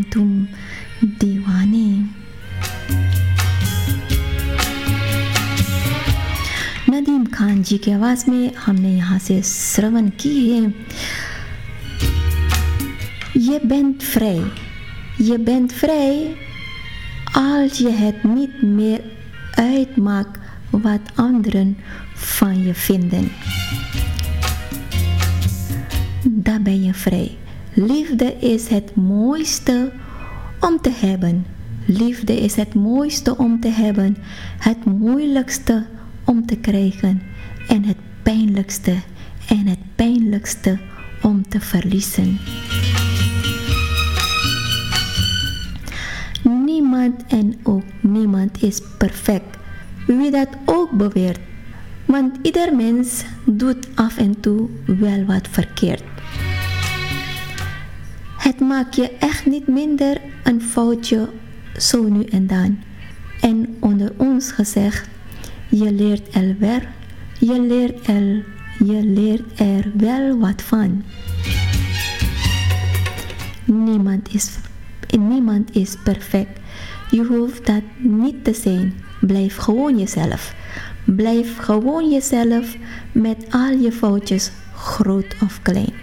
तुम दीवाने। नदीम खान जी की आवाज़ में हमने यहाँ से श्रवण की है Je bent vrij. Je bent vrij als je het niet meer uitmaakt wat anderen van je vinden. Dan ben je vrij. Liefde is het mooiste om te hebben. Liefde is het mooiste om te hebben, het moeilijkste om te krijgen en het pijnlijkste om te verliezen. Niemand en ook niemand is perfect, wie dat ook beweert, want ieder mens doet af en toe wel wat verkeerd. Het maakt je echt niet minder een foutje zo nu en dan. En onder ons gezegd, je leert er wel wat van. Niemand is perfect. Je hoeft dat niet te zijn. Blijf gewoon jezelf. Blijf gewoon jezelf met al je foutjes, groot of klein.